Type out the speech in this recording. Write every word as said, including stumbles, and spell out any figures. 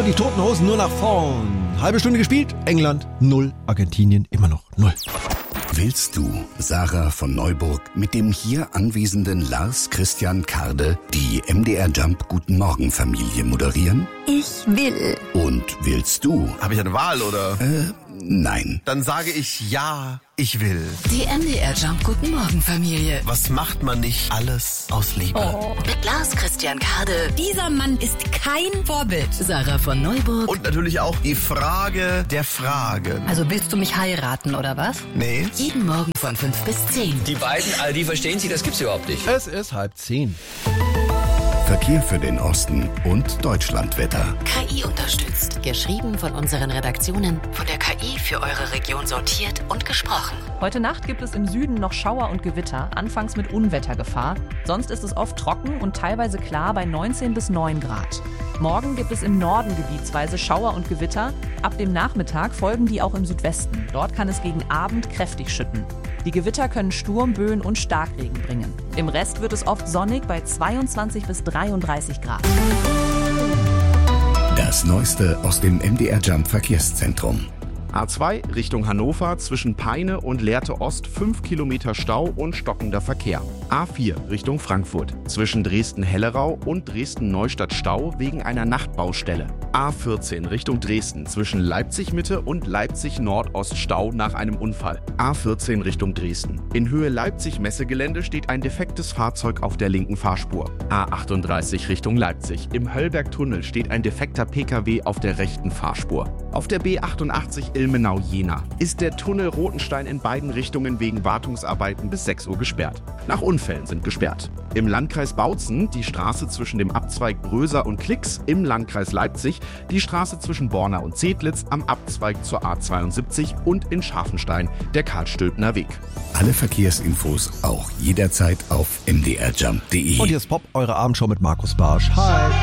die Toten Hosen nur nach vorn. Halbe Stunde gespielt, England null, Argentinien immer noch null. Willst du, Sarah von Neuburg, mit dem hier anwesenden Lars Christian Karde die M D R Jump Guten Morgen Familie moderieren? Ich will. Und willst du? Habe ich eine Wahl, oder? Äh, nein. Dann sage ich ja, ich will. Die M D R Jump Guten Morgen Familie. Was macht man nicht alles aus Liebe? Oh. Mit Lars Christian Karde. Dieser Mann ist kein Vorbild. Sarah von Neuburg. Und natürlich auch die Frage der Fragen. Also willst du mich heiraten, oder was? Nee. Jeden Morgen von fünf bis zehn. Die beiden, all die verstehen sich, das gibt's überhaupt nicht. Es ist halb zehn. Verkehr für den Osten und Deutschlandwetter. K I unterstützt. Geschrieben von unseren Redaktionen. Von der K I für eure Region sortiert und gesprochen. Heute Nacht gibt es im Süden noch Schauer und Gewitter, anfangs mit Unwettergefahr. Sonst ist es oft trocken und teilweise klar bei neunzehn bis neun Grad. Morgen gibt es im Norden gebietsweise Schauer und Gewitter. Ab dem Nachmittag folgen die auch im Südwesten. Dort kann es gegen Abend kräftig schütten. Die Gewitter können Sturm, Böen und Starkregen bringen. Im Rest wird es oft sonnig bei zweiundzwanzig bis dreiunddreißig Grad. Das Neueste aus dem M D R Jump Verkehrszentrum. A zwei Richtung Hannover zwischen Peine und Lehrte Ost fünf Kilometer Stau und stockender Verkehr. A vier Richtung Frankfurt zwischen Dresden-Hellerau und Dresden-Neustadt Stau wegen einer Nachtbaustelle. A vierzehn Richtung Dresden zwischen Leipzig-Mitte und Leipzig-Nordost Stau nach einem Unfall. A vierzehn Richtung Dresden. In Höhe Leipzig-Messegelände steht ein defektes Fahrzeug auf der linken Fahrspur. A achtunddreißig Richtung Leipzig. Im Höllbergtunnel steht ein defekter P K W auf der rechten Fahrspur. Auf der B achtundachtzig Ilmenau-Jena ist der Tunnel Rotenstein in beiden Richtungen wegen Wartungsarbeiten bis sechs Uhr gesperrt. Nach Unfällen sind gesperrt. Im Landkreis Bautzen die Straße zwischen dem Abzweig Bröser und Klix, im Landkreis Leipzig die Straße zwischen Borna und Zedlitz am Abzweig zur A zweiundsiebzig und in Scharfenstein der Karl-Stülpner Weg. Alle Verkehrsinfos auch jederzeit auf m d r jump punkt d e. Und hier ist Pop, eure Abendshow mit Markus Barsch. Hi.